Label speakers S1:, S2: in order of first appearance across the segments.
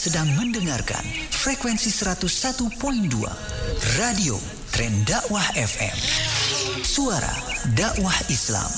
S1: sedang mendengarkan frekuensi 101.2 Radio Tren Dakwah FM. Suara dakwah Islam.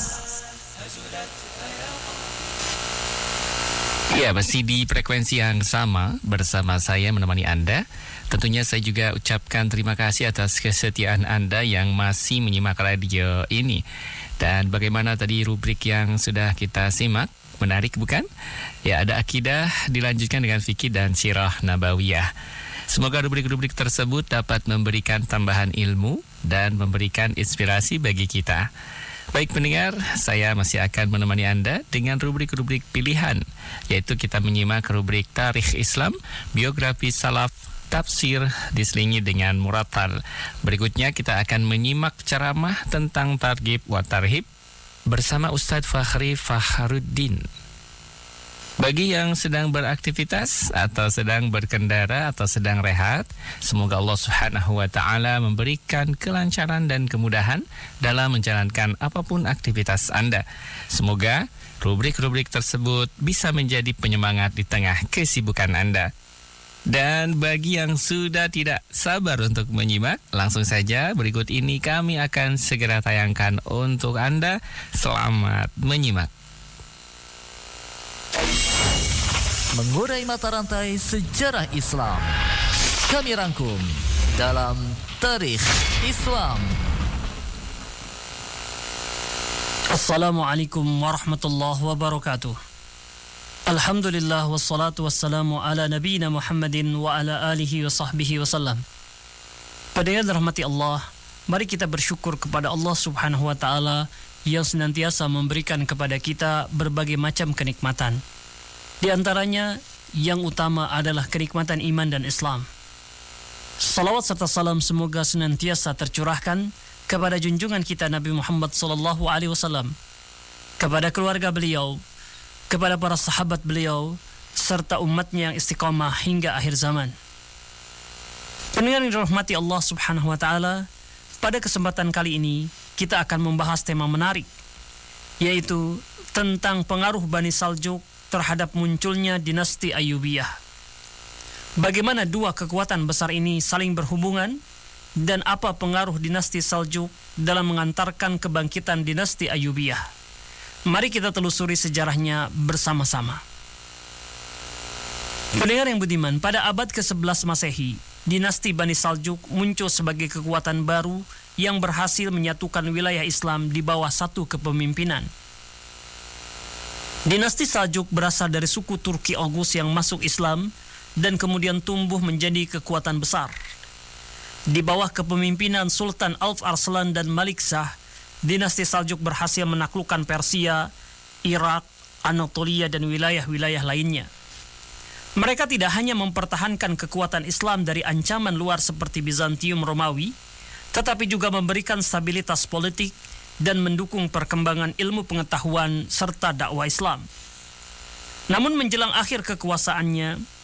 S2: Ya, masih di frekuensi yang sama bersama saya menemani Anda. Tentunya saya juga ucapkan terima kasih atas kesetiaan Anda yang masih menyimak radio ini. Dan bagaimana tadi rubrik yang sudah kita simak? Menarik bukan? Ya, ada akidah dilanjutkan dengan fikih dan sirah nabawiyah. Semoga rubrik-rubrik tersebut dapat memberikan tambahan ilmu dan memberikan inspirasi bagi kita. Baik pendengar, saya masih akan menemani Anda dengan rubrik-rubrik pilihan, yaitu kita menyimak rubrik Tarikh Islam, biografi salaf, tafsir diselingi dengan muratal. Berikutnya kita akan menyimak ceramah tentang targhib wa tarhib bersama Ustadz Fakhri Fakharuddin. Bagi yang sedang beraktivitas atau sedang berkendara atau sedang rehat, semoga Allah Subhanahu wa taala memberikan kelancaran dan kemudahan dalam menjalankan apapun aktivitas Anda. Semoga rubrik-rubrik tersebut bisa menjadi penyemangat di tengah kesibukan Anda. Dan bagi yang sudah tidak sabar untuk menyimak, langsung saja berikut ini kami akan segera tayangkan untuk Anda. Selamat menyimak.
S3: Mengurai mata rantai sejarah Islam, kami rangkum dalam Tarikh Islam.
S4: Assalamualaikum warahmatullahi wabarakatuh. Alhamdulillah wassalatu wassalamu ala nabiyina Muhammadin wa ala alihi wa sahbihi wasallam. Pendengar dirahmati Allah, mari kita bersyukur kepada Allah Subhanahu wa taala yang senantiasa memberikan kepada kita berbagai macam kenikmatan. Di antaranya yang utama adalah kenikmatan iman dan Islam. Salawat serta salam semoga senantiasa tercurahkan kepada junjungan kita Nabi Muhammad sallallahu alaihi wasallam, kepada keluarga beliau, kepada para sahabat beliau, serta umatnya yang istiqamah hingga akhir zaman. Pendengar yang dirahmati Allah Subhanahu wa taala, pada kesempatan kali ini kita akan membahas tema menarik, yaitu tentang pengaruh Bani Saljuk terhadap munculnya dinasti Ayyubiyah. Bagaimana dua kekuatan besar ini saling berhubungan dan apa pengaruh dinasti Saljuk dalam mengantarkan kebangkitan dinasti Ayyubiyah. Mari kita telusuri sejarahnya bersama-sama. Pendengar yang budiman, pada abad ke-11 Masehi, dinasti Bani Saljuk muncul sebagai kekuatan baru yang berhasil menyatukan wilayah Islam di bawah satu kepemimpinan. Dinasti Saljuk berasal dari suku Turki Oghuz yang masuk Islam dan kemudian tumbuh menjadi kekuatan besar. Di bawah kepemimpinan Sultan Alp Arslan dan Malik Shah, dinasti Saljuk berhasil menaklukkan Persia, Irak, Anatolia dan wilayah-wilayah lainnya. Mereka tidak hanya mempertahankan kekuatan Islam dari ancaman luar seperti Bizantium Romawi, tetapi juga memberikan stabilitas politik dan mendukung perkembangan ilmu pengetahuan serta dakwah Islam. Namun menjelang akhir kekuasaannya,